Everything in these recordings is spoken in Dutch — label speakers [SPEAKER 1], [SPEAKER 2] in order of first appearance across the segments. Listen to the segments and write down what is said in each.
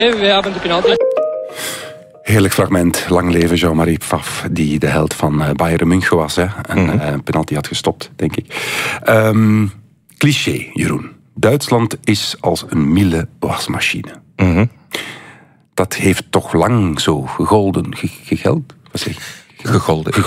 [SPEAKER 1] We hebben de penalty.
[SPEAKER 2] Heerlijk fragment. Lang leven Jean-Marie Pfaff, die de held van Bayern München was. Hè? En penalty had gestopt, denk ik. Cliché, Jeroen. Duitsland is als een Miele wasmachine. Dat heeft toch lang zo gegolden, gegeld? Wat zeg je?
[SPEAKER 3] Gegolden.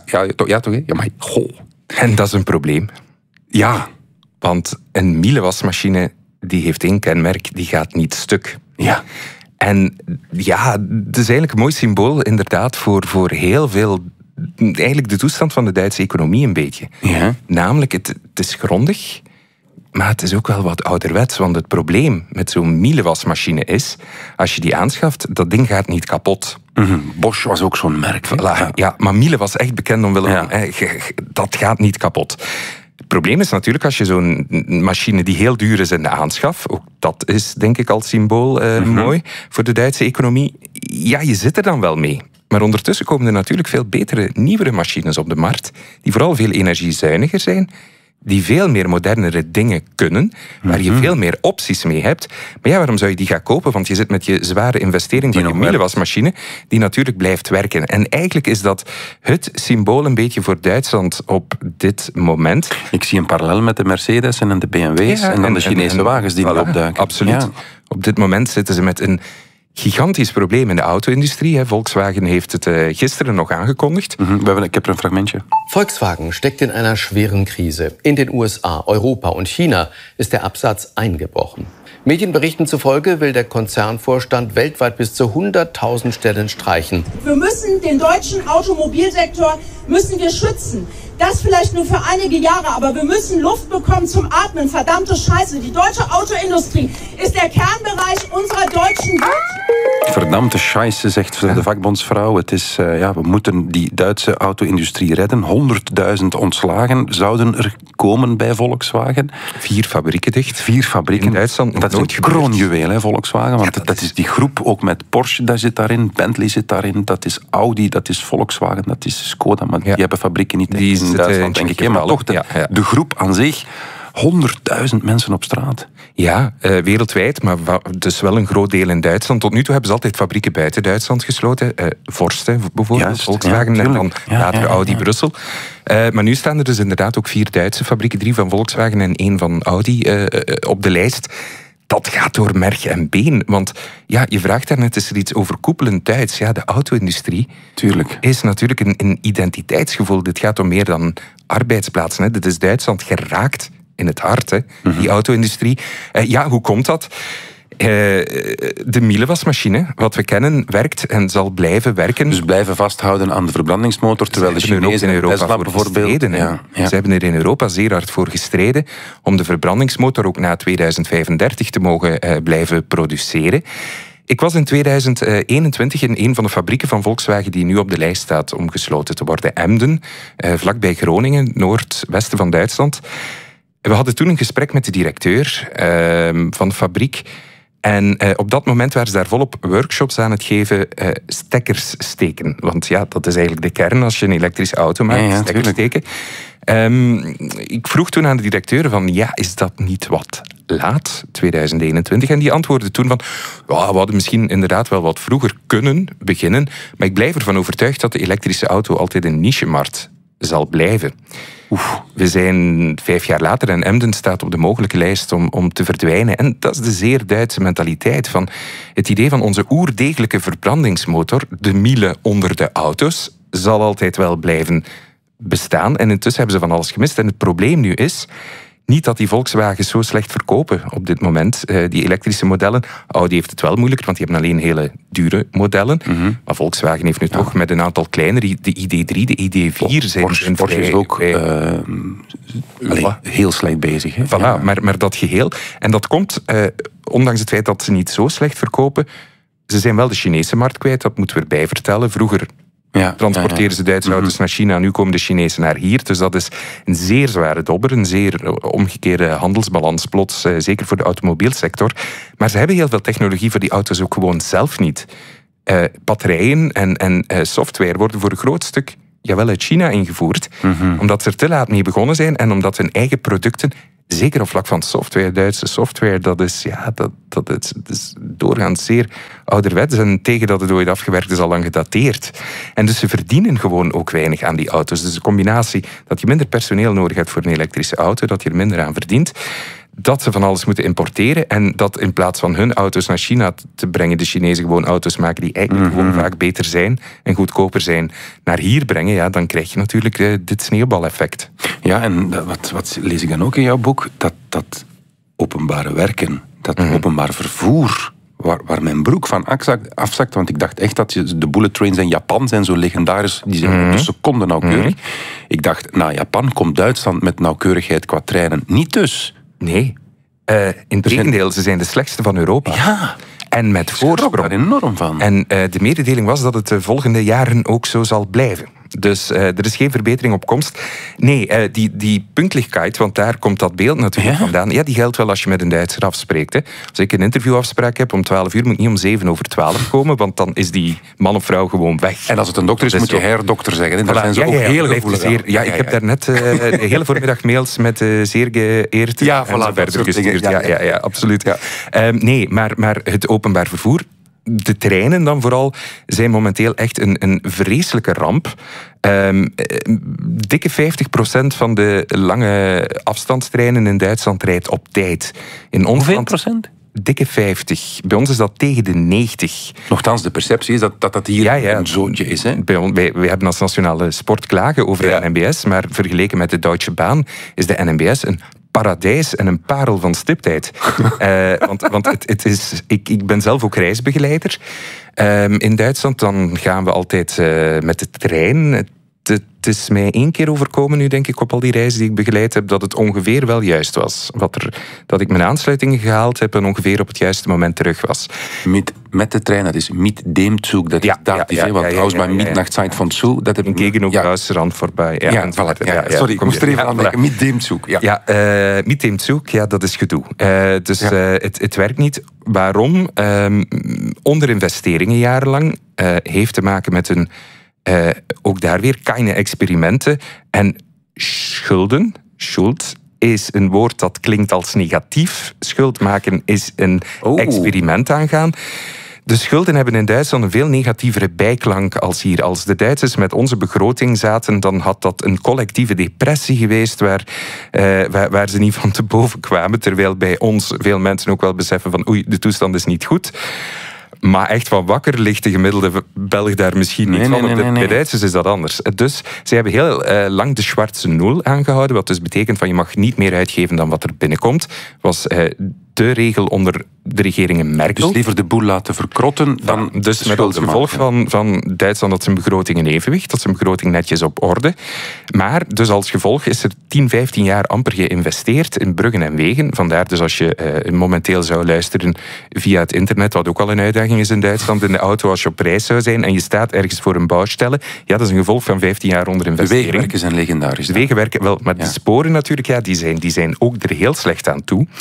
[SPEAKER 2] Ja, toch? Ja, maar goh.
[SPEAKER 3] En dat is een probleem.
[SPEAKER 2] Ja.
[SPEAKER 3] Want een Miele wasmachine, die heeft één kenmerk, die gaat niet stuk.
[SPEAKER 2] Ja.
[SPEAKER 3] En ja, het is eigenlijk een mooi symbool inderdaad voor heel veel, eigenlijk de toestand van de Duitse economie een beetje.
[SPEAKER 2] Ja.
[SPEAKER 3] Namelijk, het is grondig, maar het is ook wel wat ouderwets. Want het probleem met zo'n Miele wasmachine is, als je die aanschaft, dat ding gaat niet kapot.
[SPEAKER 2] Bosch was ook zo'n merk.
[SPEAKER 3] Voilà, ja, maar Miele was echt bekend omwille van, dat gaat niet kapot. Het probleem is natuurlijk als je zo'n machine die heel duur is in de aanschaf, ook dat is denk ik als symbool mooi voor de Duitse economie, ja, je zit er dan wel mee. Maar ondertussen komen er natuurlijk veel betere, nieuwere machines op de markt, die vooral veel energiezuiniger zijn, die veel meer modernere dingen kunnen, waar je veel meer opties mee hebt. Maar ja, waarom zou je die gaan kopen? Want je zit met je zware investering van je Miele wasmachine, die natuurlijk blijft werken. En eigenlijk is dat het symbool een beetje voor Duitsland op dit moment.
[SPEAKER 2] Ik zie een parallel met de Mercedes en de BMW's en dan de Chinese wagens die nu opduiken.
[SPEAKER 3] Absoluut. Ja. Op dit moment zitten ze met een gigantisch probleem in de auto-industrie. Volkswagen heeft het gisteren nog aangekondigd.
[SPEAKER 2] Ik heb er een fragmentje.
[SPEAKER 4] Volkswagen steckt in einer schweren Krise. In den USA, Europa und China ist der Absatz eingebrochen. Medienberichten zufolge will der Konzernvorstand weltweit bis zu 100.000 Stellen streichen.
[SPEAKER 5] Wir müssen den deutschen Automobilsektor schützen. Das vielleicht nur für einige Jahre, aber wir müssen Luft bekommen zum Atmen. Verdammte Scheiße, die deutsche Autoindustrie ist der Kernbereich unserer deutschen Wirtschaft.
[SPEAKER 2] Verdammte Scheiße, zegt de vakbondsvrouw. Het is, we moeten die Duitse auto-industrie redden. 100.000 ontslagen zouden er komen bij Volkswagen.
[SPEAKER 3] 4 fabrieken dicht.
[SPEAKER 2] 4 fabrieken.
[SPEAKER 3] In Duitsland.
[SPEAKER 2] Dat is een kroonjuweel, hè, Volkswagen. Want dat is die groep, ook met Porsche, daar zit daarin. Bentley zit daarin. Dat is Audi, dat is Volkswagen, dat is Skoda. Maar die hebben fabrieken niet in Duitsland, denk ik. Maar toch, de groep aan zich, 100.000 mensen op straat.
[SPEAKER 3] Ja, wereldwijd, maar dus wel een groot deel in Duitsland. Tot nu toe hebben ze altijd fabrieken buiten Duitsland gesloten. Forst bijvoorbeeld,
[SPEAKER 2] Juist,
[SPEAKER 3] Volkswagen en dan later Audi Brussel. Maar nu staan er dus inderdaad ook 4 Duitse fabrieken, 3 van Volkswagen en 1 van Audi op de lijst. Dat gaat door merg en been. Want ja, je vraagt daarnet, is er iets overkoepelend Duits? Ja, de auto-industrie is natuurlijk een identiteitsgevoel. Dit gaat om meer dan arbeidsplaatsen. Hè. Dit is Duitsland geraakt in het hart, hè, die auto-industrie. Ja, hoe komt dat? De Miele wasmachine, wat we kennen, werkt en zal blijven werken.
[SPEAKER 2] Dus blijven vasthouden aan de verbrandingsmotor, terwijl de Chinezen in Europa
[SPEAKER 3] Tesla bijvoorbeeld... Ze hebben er in Europa zeer hard voor gestreden om de verbrandingsmotor ook na 2035 te mogen blijven produceren. Ik was in 2021 in een van de fabrieken van Volkswagen die nu op de lijst staat om gesloten te worden. Emden, vlakbij Groningen, noordwesten van Duitsland. We hadden toen een gesprek met de directeur van de fabriek. En op dat moment waren ze daar volop workshops aan het geven, stekkers steken. Want ja, dat is eigenlijk de kern als je een elektrische auto maakt, stekkers steken. Ik vroeg toen aan de directeur van, ja, is dat niet wat laat, 2021? En die antwoordde toen van, ja, we hadden misschien inderdaad wel wat vroeger kunnen beginnen, maar ik blijf ervan overtuigd dat de elektrische auto altijd een niche-markt zal blijven. We zijn 5 jaar later en Emden staat op de mogelijke lijst om te verdwijnen. En dat is de zeer Duitse mentaliteit van het idee van onze oerdegelijke verbrandingsmotor, de Miele onder de auto's, zal altijd wel blijven bestaan. En intussen hebben ze van alles gemist. En het probleem nu is niet dat die Volkswagens zo slecht verkopen op dit moment, die elektrische modellen. Audi heeft het wel moeilijker, want die hebben alleen hele dure modellen. Maar Volkswagen heeft nu toch met een aantal kleinere, de ID3, de ID4 zijn...
[SPEAKER 2] Porsche is ook heel slecht bezig. Hè?
[SPEAKER 3] Voilà, maar dat geheel. En dat komt, ondanks het feit dat ze niet zo slecht verkopen, ze zijn wel de Chinese markt kwijt, dat moeten we erbij vertellen. Vroeger transporteren ze Duitse auto's naar China, nu komen de Chinezen naar hier. Dus dat is een zeer zware dobber, een zeer omgekeerde handelsbalans plots, zeker voor de automobielsector. Maar ze hebben heel veel technologie voor die auto's ook gewoon zelf niet. Batterijen en software worden voor een groot stuk uit China ingevoerd, omdat ze er te laat mee begonnen zijn en omdat hun eigen producten Zeker op vlak van software, Duitse software, dat is doorgaans zeer ouderwets en tegen dat het ooit afgewerkt is al lang gedateerd. En dus ze verdienen gewoon ook weinig aan die auto's. Dus de combinatie dat je minder personeel nodig hebt voor een elektrische auto, dat je er minder aan verdient, dat ze van alles moeten importeren en dat in plaats van hun auto's naar China te brengen, de Chinezen gewoon auto's maken die eigenlijk gewoon vaak beter zijn en goedkoper zijn, naar hier brengen, ja, dan krijg je natuurlijk dit sneeuwbaleffect.
[SPEAKER 2] Ja, en wat lees ik dan ook in jouw boek? Dat openbare werken, dat openbaar vervoer, waar mijn broek van afzakt, want ik dacht echt dat de bullet trains in Japan zijn zo legendarisch, die zijn op de seconde nauwkeurig. Ik dacht, na Japan komt Duitsland met nauwkeurigheid qua treinen niet dus.
[SPEAKER 3] Nee, integendeel, ze zijn de slechtste van Europa.
[SPEAKER 2] Ja.
[SPEAKER 3] En met voorsprong.
[SPEAKER 2] Ik schrok daar enorm van.
[SPEAKER 3] En de mededeling was dat het de volgende jaren ook zo zal blijven. Dus er is geen verbetering op komst. Nee, die Pünktlichkeit, want daar komt dat beeld natuurlijk vandaan. Ja, die geldt wel als je met een Duitser afspreekt. Hè. Als ik een interviewafspraak heb om 12 uur, moet ik niet om 7:07 komen, want dan is die man of vrouw gewoon weg.
[SPEAKER 2] En als het een dokter is, moet je herdokter zeggen. Daar zijn ze ook heel gevoelig aan.
[SPEAKER 3] Ik heb daarnet de hele voormiddag mails met zeer geëerd
[SPEAKER 2] en zo
[SPEAKER 3] verder gestuurd. Ja, absoluut. Ja. Nee, maar het openbaar vervoer, de treinen dan vooral, zijn momenteel echt een vreselijke ramp. Dikke 50% van de lange afstandstreinen in Duitsland rijdt op tijd. In ons
[SPEAKER 2] hoeveel
[SPEAKER 3] land,
[SPEAKER 2] procent?
[SPEAKER 3] Dikke 50. Bij ons is dat tegen de 90.
[SPEAKER 2] Nochtans, de perceptie is dat hier een zoontje is. Hè?
[SPEAKER 3] Wij hebben als nationale sport klagen over de NMBS, maar vergeleken met de Deutsche Bahn is de NMBS een paradijs en een parel van stiptheid. Want het is, ik ben zelf ook reisbegeleider. In Duitsland dan gaan we altijd met de trein. Het is mij 1 keer overkomen nu, denk ik, op al die reizen die ik begeleid heb, dat het ongeveer wel juist was. Dat ik mijn aansluitingen gehaald heb en ongeveer op het juiste moment terug was.
[SPEAKER 2] Met de trein, dat is mit dem Zug, dat is datief, want als bij Midnachtzeit van Zug, dat heb
[SPEAKER 3] ik gegen ook Duitsland voorbij.
[SPEAKER 2] Sorry, ik moest er even aan denken. Mit dem Zug.
[SPEAKER 3] Mit dem Zug, dat is gedoe. Dus het werkt niet. Waarom? Onderinvesteringen jarenlang heeft te maken met een ook daar weer keine experimenten. En schulden, schuld, is een woord dat klinkt als negatief. Schuld maken is een experiment aangaan. De schulden hebben in Duitsland een veel negatievere bijklank als hier. Als de Duitsers met onze begroting zaten, dan had dat een collectieve depressie geweest waar ze niet van te boven kwamen. Terwijl bij ons veel mensen ook wel beseffen van oei, de toestand is niet goed. Maar echt van wakker ligt de gemiddelde Belg daar misschien niet van. Bij Duitsers is dat anders. Dus ze hebben heel lang de Schwarze Nul aangehouden. Wat dus betekent van je mag niet meer uitgeven dan wat er binnenkomt. Was de regel onder de regeringen Merkel.
[SPEAKER 2] Dus liever de boel laten verkrotten dan
[SPEAKER 3] dus met als gevolg van Duitsland dat zijn begroting in evenwicht, dat zijn begroting netjes op orde. Maar dus als gevolg is er 10-15 jaar amper geïnvesteerd in bruggen en wegen. Vandaar dus als je momenteel zou luisteren via het internet, wat ook al een uitdaging is in Duitsland, in de auto als je op reis zou zijn en je staat ergens voor een bouwstelle, ja, dat is een gevolg van 15 jaar onder investering.
[SPEAKER 2] De wegenwerken zijn legendarisch.
[SPEAKER 3] De wegenwerken wel, maar de sporen natuurlijk, die zijn ook er heel slecht aan toe.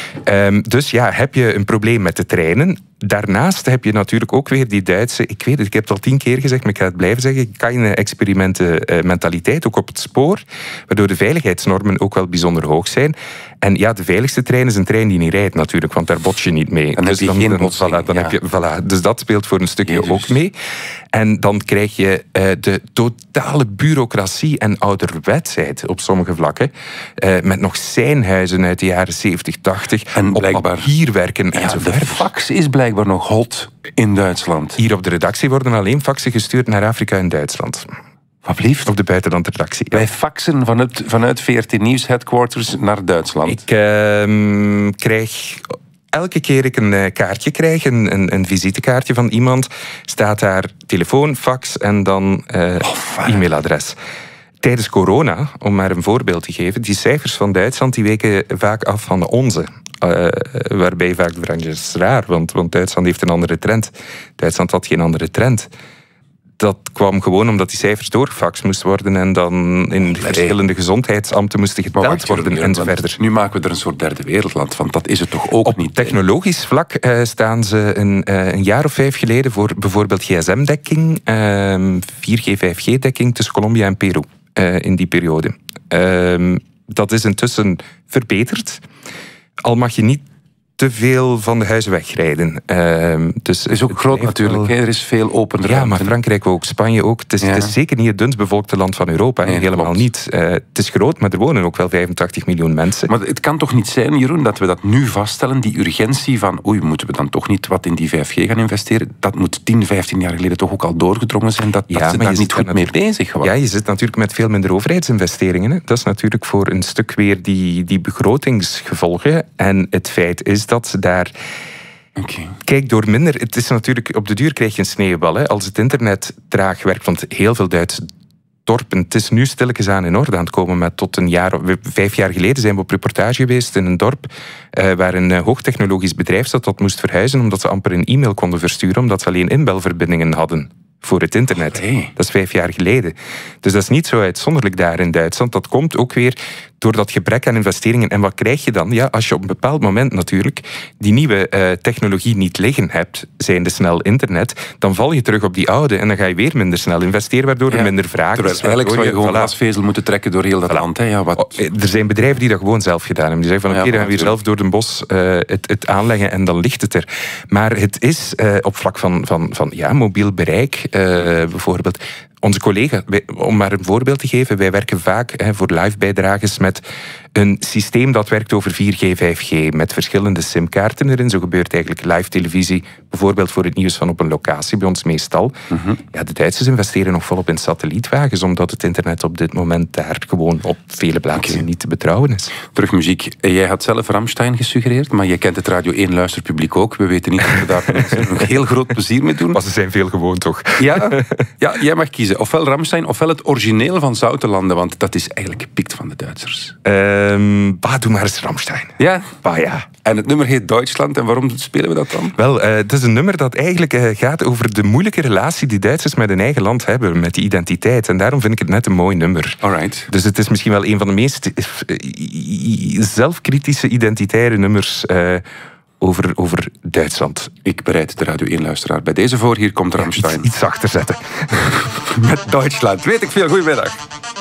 [SPEAKER 3] Dus ja, heb je een probleem met de treinen. Daarnaast heb je natuurlijk ook weer die Duitse, ik weet het, ik heb het al 10 keer gezegd, maar ik ga het blijven zeggen, keine experimenten mentaliteit, ook op het spoor, waardoor de veiligheidsnormen ook wel bijzonder hoog zijn. En ja, de veiligste trein is een trein die niet rijdt natuurlijk, want daar bots je niet mee.
[SPEAKER 2] En dus heb je geen botsing.
[SPEAKER 3] Dus dat speelt voor een stukje ook mee. En dan krijg je de totale bureaucratie en ouderwetsheid op sommige vlakken. Met nog seinhuizen uit de jaren 70, 80.
[SPEAKER 2] En
[SPEAKER 3] op
[SPEAKER 2] blijkbaar
[SPEAKER 3] papierwerken enzovoort.
[SPEAKER 2] De fax is blijkbaar nog hot in Duitsland.
[SPEAKER 3] Hier op de redactie worden alleen faxen gestuurd naar Afrika en Duitsland.
[SPEAKER 2] Wat blieft?
[SPEAKER 3] Op de buitenlandredactie.
[SPEAKER 2] Wij faxen vanuit VRT Nieuws headquarters naar Duitsland.
[SPEAKER 3] Ik krijg elke keer ik een kaartje krijg, een visitekaartje van iemand, staat daar telefoon, fax en dan e-mailadres. Tijdens corona, om maar een voorbeeld te geven, die cijfers van Duitsland die weken vaak af van de onze. Waarbij vaak de vraag is raar, want Duitsland heeft een andere trend. Duitsland had geen andere trend. Dat kwam gewoon omdat die cijfers doorgefaxt moesten worden en dan in verschillende gezondheidsambten moesten geteld worden en zo verder.
[SPEAKER 2] Nu maken we er een soort derde wereldland van. Dat is het toch ook niet?
[SPEAKER 3] Op technologisch vlak staan ze een jaar of 5 geleden voor bijvoorbeeld gsm-dekking, 4G, 5G-dekking tussen Colombia en Peru in die periode. Dat is intussen verbeterd. Al mag je niet te veel van de huizen wegrijden.
[SPEAKER 2] Dus het is ook groot natuurlijk. Er is veel open ruimte.
[SPEAKER 3] Ja, maar Frankrijk ook, Spanje ook. Het is zeker niet het dunst bevolkte land van Europa. Nee, helemaal klopt. Niet. Het is groot, maar er wonen ook wel 85 miljoen mensen.
[SPEAKER 2] Maar het kan toch niet zijn, Jeroen, dat we dat nu vaststellen, die urgentie van moeten we dan toch niet wat in die 5G gaan investeren? Dat moet 10, 15 jaar geleden toch ook al doorgedrongen zijn dat ze daar niet goed mee bezig waren.
[SPEAKER 3] Ja, je zit natuurlijk met veel minder overheidsinvesteringen. Hè. Dat is natuurlijk voor een stuk weer die begrotingsgevolgen. En het feit is dat ze daar... Kijk, door minder... Het is natuurlijk... Op de duur krijg je een sneeuwbal. Hè. Als het internet traag werkt, want heel veel Duitse dorpen... Het is nu stilletjes aan in orde aan het komen. Maar tot 5 jaar geleden zijn we op reportage geweest in een dorp waar een hoogtechnologisch bedrijf zat dat moest verhuizen omdat ze amper een e-mail konden versturen omdat ze alleen inbelverbindingen hadden voor het internet. Dat is 5 jaar geleden. Dus dat is niet zo uitzonderlijk daar in Duitsland. Dat komt ook weer door dat gebrek aan investeringen. En wat krijg je dan? Ja, als je op een bepaald moment natuurlijk die nieuwe technologie niet liggen hebt, zijnde snel internet, dan val je terug op die oude en dan ga je weer minder snel investeren, waardoor er minder vraag is.
[SPEAKER 2] Eigenlijk zou je gewoon glasvezel moeten trekken door heel dat land. Hè? Ja,
[SPEAKER 3] er zijn bedrijven die dat gewoon zelf gedaan hebben. Die zeggen van oké, dan gaan we hier zelf door de bos het aanleggen en dan ligt het er. Maar het is op vlak van mobiel bereik bijvoorbeeld. Onze collega, om maar een voorbeeld te geven, wij werken vaak voor live-bijdrages met een systeem dat werkt over 4G, 5G, met verschillende simkaarten erin. Zo gebeurt eigenlijk live televisie, bijvoorbeeld voor het nieuws van op een locatie, bij ons meestal. Ja, de Duitsers investeren nog volop in satellietwagens, omdat het internet op dit moment daar gewoon op vele plaatsen niet te betrouwen is.
[SPEAKER 2] Terug muziek. Jij had zelf Rammstein gesuggereerd, maar je kent het Radio 1 luisterpubliek ook. We weten niet of we daar nog heel groot plezier mee doen.
[SPEAKER 3] Maar ze zijn veel gewoon, toch?
[SPEAKER 2] Ja, jij mag kiezen. Ofwel Rammstein, ofwel het origineel van Zoutelanden, want dat is eigenlijk gepikt van de Duitsers.
[SPEAKER 3] Doe maar eens Rammstein.
[SPEAKER 2] Ja?
[SPEAKER 3] Ja.
[SPEAKER 2] En het nummer heet Duitsland. En waarom spelen we dat dan?
[SPEAKER 3] Wel, het is een nummer dat eigenlijk gaat over de moeilijke relatie die Duitsers met hun eigen land hebben, met die identiteit. En daarom vind ik het net een mooi nummer.
[SPEAKER 2] Alright.
[SPEAKER 3] Dus het is misschien wel een van de meest zelfkritische identitaire nummers over Duitsland.
[SPEAKER 2] Ik bereid de Radio 1-luisteraar bij deze voor. Hier komt Rammstein.
[SPEAKER 3] Iets zachter zetten.
[SPEAKER 2] Met Duitsland. Weet ik veel. Goedemiddag.